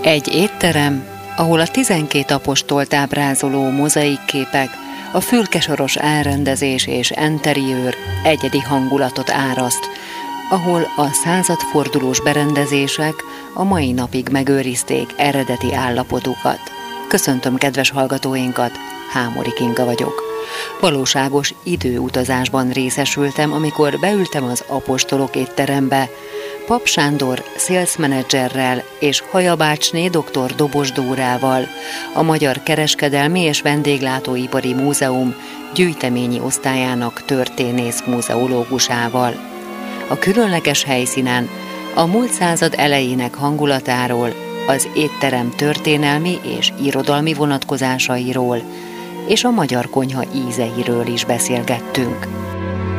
Egy étterem, ahol a 12 apostolt ábrázoló mozaikképek, a fülkesoros elrendezés és enteriőr egyedi hangulatot áraszt, ahol a századfordulós berendezések a mai napig megőrizték eredeti állapotukat. Köszöntöm kedves hallgatóinkat, Hámori Kinga vagyok. Valóságos időutazásban részesültem, amikor beültem az apostolok étterembe, Pap Sándor sales menedzserrel és Hajabácsné dr. Dobos Dórával, a Magyar Kereskedelmi és Vendéglátóipari Múzeum gyűjteményi osztályának történész múzeológusával. A különleges helyszínen a múlt század elejének hangulatáról, az étterem történelmi és irodalmi vonatkozásairól és a magyar konyha ízeiről is beszélgettünk.